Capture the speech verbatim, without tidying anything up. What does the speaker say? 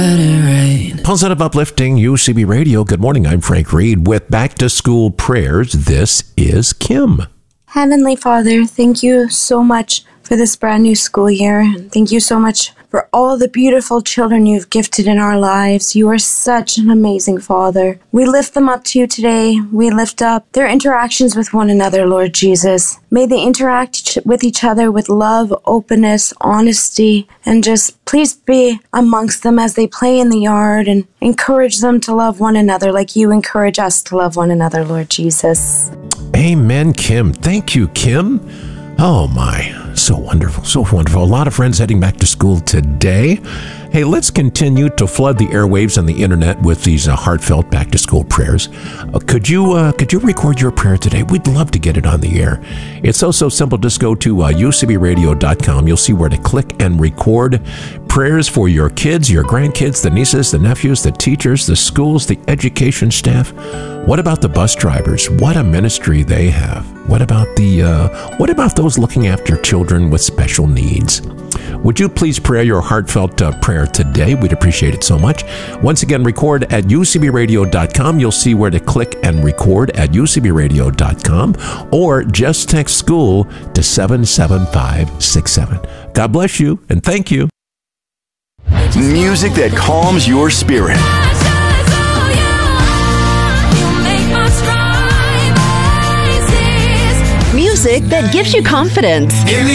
Positive Uplifting U C B Radio. Good morning. I'm Frank Reed with Back to School Prayers. This is Kim. Heavenly Father, thank you so much for this brand new school year. Thank you so much for all the beautiful children you've gifted in our lives. You are such an amazing Father. We lift them up to you today. We lift up their interactions with one another, Lord Jesus. May they interact with each other with love, openness, honesty, and just please be amongst them as they play in the yard and encourage them to love one another like you encourage us to love one another, Lord Jesus. Amen, Kim. Thank you, Kim. Oh, my. So wonderful. So wonderful. A lot of friends heading back to school today. Hey, let's continue to flood the airwaves and the internet with these uh, heartfelt back-to-school prayers. Uh, could you uh, could you record your prayer today? We'd love to get it on the air. It's so, so simple. Just go to uh, U C B radio dot com. You'll see where to click and record prayers for your kids, your grandkids, the nieces, the nephews, the teachers, the schools, the education staff. What about the bus drivers? What a ministry they have. What about the uh, what about those looking after children with special needs? Would you please pray your heartfelt uh, prayer today? We'd appreciate it so much. Once again, record at U C B radio dot com. You'll see where to click and record at U C B radio dot com, or just text school to seven seven five six seven. God bless you and thank you. Music that calms your spirit. Music that gives you confidence.